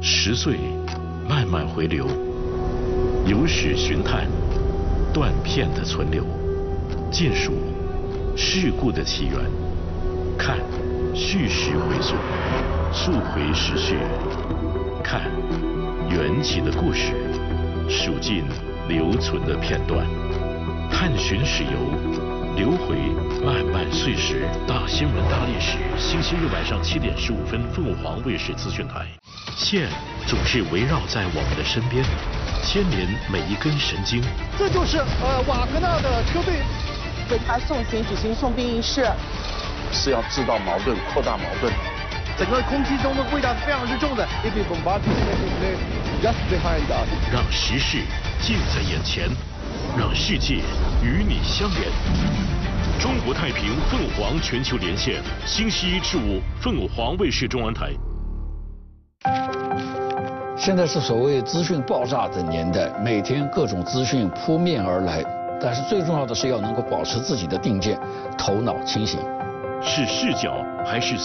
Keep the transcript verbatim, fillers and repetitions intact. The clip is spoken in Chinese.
十岁慢慢回流，由史寻探，断片的存留，尽数事故的起源，看叙事回溯，溯回时序，看缘起的故事，数尽留存的片段，探寻史游，流回漫漫岁时。大新闻大历史，星期日晚上七点十五分，凤凰卫视资讯台。线总是围绕在我们的身边，牵连每一根神经。 这就是呃瓦格纳的车队为他送行举行送兵仪式， 是要制造矛盾、扩大矛盾。 整个空气中的味道是非常之重的。If you bombard just behind us， 让时事近在眼前，让世界与你相连。中国太平凤凰全球连线，星期一至五，凤凰卫视中文台。 现在是所谓资讯爆炸的年代，每天各种资讯扑面而来，但是最重要的是要能够保持自己的定见，头脑清醒。 是视角还是